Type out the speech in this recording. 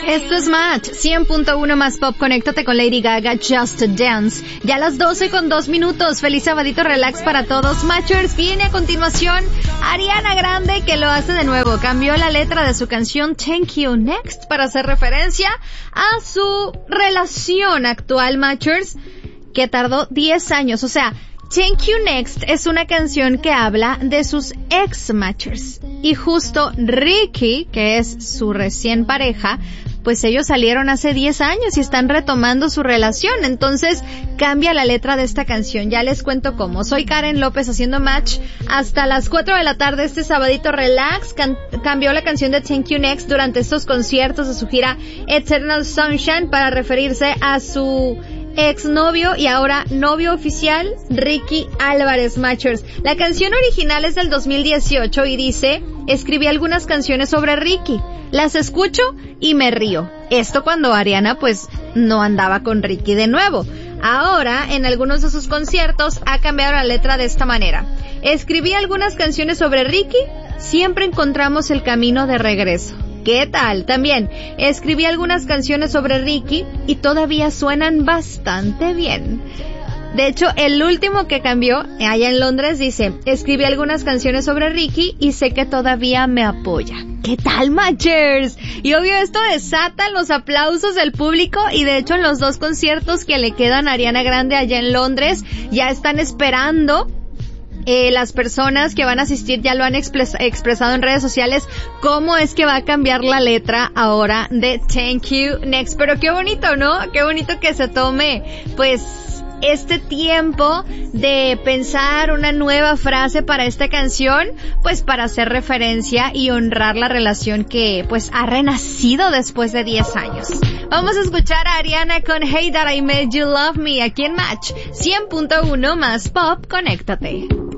Esto es Match, 100.1 más pop. Conéctate con Lady Gaga, Just Dance. Ya a las 12:02. Feliz sabadito relax para todos. Matchers, viene a continuación Ariana Grande, que lo hace de nuevo. Cambió la letra de su canción Thank You Next para hacer referencia a su relación actual, Matchers, que tardó 10 años. O sea, Thank You Next es una canción que habla de sus ex-matchers. Y justo Ricky, que es su recién pareja, pues ellos salieron hace 10 años y están retomando su relación. Entonces cambia la letra de esta canción. Ya les cuento cómo. Soy Karen López haciendo Match hasta las 4 de la tarde este sabadito relax. Cambió la canción de Thank You Next durante estos conciertos de su gira Eternal Sunshine para referirse a su exnovio y ahora novio oficial, Ricky Álvarez. Matchers, la canción original es del 2018 y dice: escribí algunas canciones sobre Ricky, las escucho y me río. Esto cuando Ariana pues no andaba con Ricky de nuevo. Ahora, en algunos de sus conciertos ha cambiado la letra de esta manera: escribí algunas canciones sobre Ricky, siempre encontramos el camino de regreso. ¿Qué tal? También escribí algunas canciones sobre Ricky y todavía suenan bastante bien. De hecho, el último que cambió allá en Londres dice: escribí algunas canciones sobre Ricky y sé que todavía me apoya. ¿Qué tal, Matchers? Y obvio esto desata los aplausos del público y de hecho en los 2 conciertos que le quedan a Ariana Grande allá en Londres ya están esperando. Las personas que van a asistir ya lo han expresado en redes sociales cómo es que va a cambiar la letra ahora de Thank You Next. Pero qué bonito, ¿no? Qué bonito que se tome pues este tiempo de pensar una nueva frase para esta canción, pues para hacer referencia y honrar la relación que pues ha renacido después de 10 años. Vamos a escuchar a Ariana con Hey That I Made You Love Me aquí en Match 100.1 más pop. Conéctate.